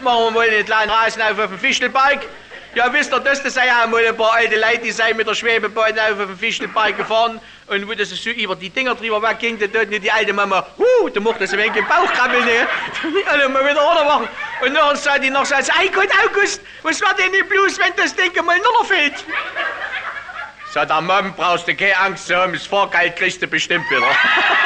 machen wollen, einen kleinen Rasen auf dem Fichtelberg. Ja, wisst ihr, das sei ja mal ein paar alte Leute, die sind mit der Schwebebahn auf dem Fichtelberg gefahren. Und wo das so über die Dinger drüber wegging, da tut nicht die alte Mama, da macht das ein wenig im Bauch krabbeln, ne? Alle mal wieder runtermachen. Und nachher sagt die noch so, ei Gott, August, was war denn nicht bloß, wenn das Ding mal runterfällt? Sagt der Mom, brauchst du keine Angst zu haben, das Fahrgeld kriegst du bestimmt wieder.